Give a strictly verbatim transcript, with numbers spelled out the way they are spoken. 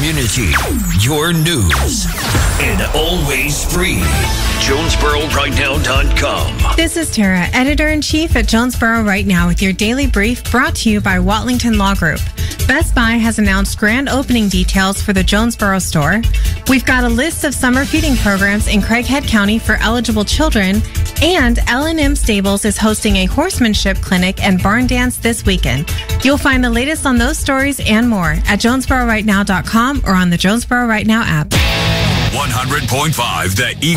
community, your news, and always free. Jonesboro Right Now dot com. This is Tara, Editor-in-Chief at Jonesboro Right Now with your daily brief brought to you by Watlington Law Group. Best Buy has announced grand opening details for the Jonesboro store. We've got a list of summer feeding programs in Craighead County for eligible children, and L and M Stables is hosting a horsemanship clinic and barn dance this weekend. You'll find the latest on those stories and more at Jonesboro Right Now dot com or on the Jonesboro Right Now app. one hundred point five The Eagle.